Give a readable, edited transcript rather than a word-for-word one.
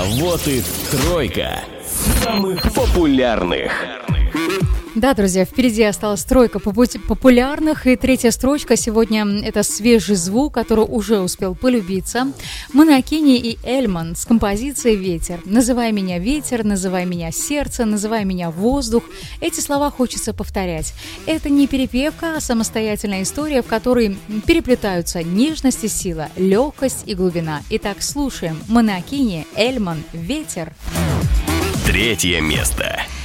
вот и тройка самых популярных. Да, друзья, впереди осталась тройка популярных, и третья строчка сегодня – это свежий звук, который уже успел полюбиться. Монакини и Эльман с композицией «Ветер». «Называй меня ветер», «Называй меня сердце», «Называй меня воздух». Эти слова хочется повторять. Это не перепевка, а самостоятельная история, в которой переплетаются нежность и сила, легкость и глубина. Итак, слушаем. Монакини, Эльман, «Ветер». Третье место.